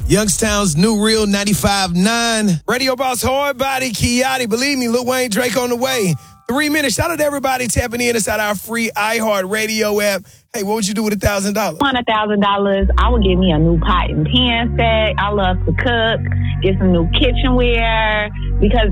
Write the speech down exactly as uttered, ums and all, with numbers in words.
Youngstown's new real ninety-five point nine. Radio Boss Hard Body, Kiati. Believe me, Lil Wayne, Drake on the way. Three minutes. Shout out to everybody tapping in inside our free iHeartRadio app. Hey, what would you do with a thousand dollars? one thousand dollars, I would get me a new pot and pan set. I love to cook, get some new kitchenware, because